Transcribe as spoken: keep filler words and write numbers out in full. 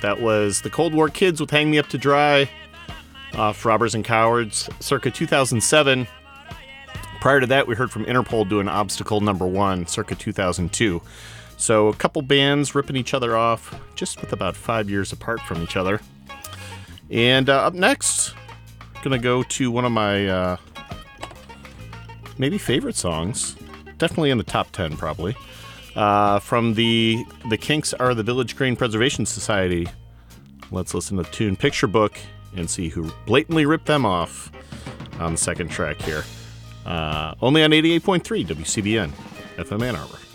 That was the Cold War Kids with Hang Me Up to Dry off Robbers and Cowards, circa two thousand seven. Prior to that, we heard from Interpol doing Obstacle Number One, circa two thousand two. So a couple bands ripping each other off, just with about five years apart from each other. And uh, up next, I'm going to go to one of my uh, maybe favorite songs. Definitely in the top ten, probably. Uh, from the the Kinks Are the Village Green Preservation Society. Let's listen to the tune Picture Book and see who blatantly ripped them off on the second track here. Uh, only on eighty-eight point three W C B N, F M Ann Arbor.